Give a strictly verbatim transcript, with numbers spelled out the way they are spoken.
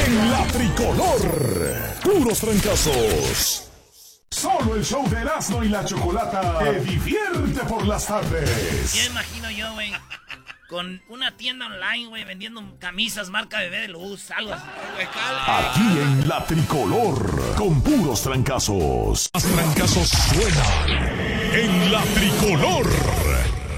En la tricolor, puros trancazos. Solo el show de Erasmo y la Chocolata te divierte por las tardes. Ya imagino yo, güey, con una tienda online, güey, vendiendo camisas marca Bebé de Luz, algo así. Aquí en la tricolor, con puros trancazos. Los trancazos suenan en la tricolor.